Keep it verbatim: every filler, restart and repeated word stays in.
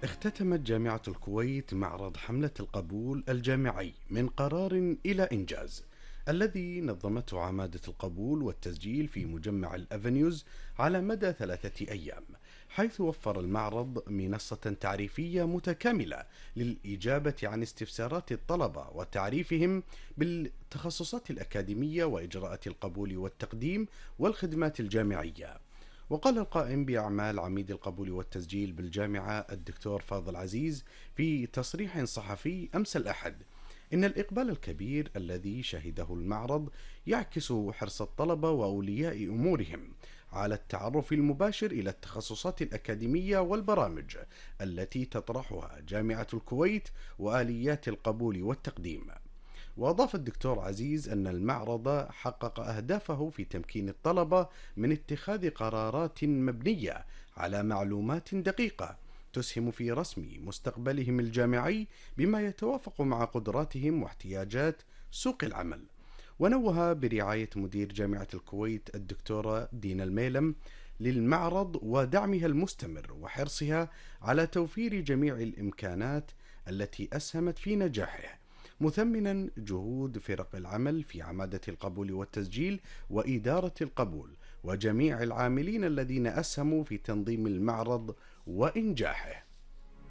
اختتمت جامعة الكويت معرض حملة القبول الجامعي من قرار إلى إنجاز، الذي نظمته عمادة القبول والتسجيل في مجمع الأفنيوز على مدى ثلاثة أيام، حيث وفر المعرض منصة تعريفية متكاملة للإجابة عن استفسارات الطلبة وتعريفهم بالتخصصات الأكاديمية وإجراءات القبول والتقديم والخدمات الجامعية. وقال القائم بأعمال عميد القبول والتسجيل بالجامعة الدكتور فاضل عزيز في تصريح صحفي أمس الأحد إن الإقبال الكبير الذي شهده المعرض يعكس حرص الطلبة وأولياء أمورهم على التعرف المباشر إلى التخصصات الأكاديمية والبرامج التي تطرحها جامعة الكويت وآليات القبول والتقديم. وأضاف الدكتور عزيز أن المعرض حقق أهدافه في تمكين الطلبة من اتخاذ قرارات مبنية على معلومات دقيقة تسهم في رسم مستقبلهم الجامعي بما يتوافق مع قدراتهم واحتياجات سوق العمل. ونوه برعاية مدير جامعة الكويت الدكتورة دينا الميلم للمعرض ودعمها المستمر وحرصها على توفير جميع الإمكانات التي أسهمت في نجاحه، مثمنا جهود فرق العمل في عمادة القبول والتسجيل وإدارة القبول وجميع العاملين الذين أسهموا في تنظيم المعرض وإنجاحه.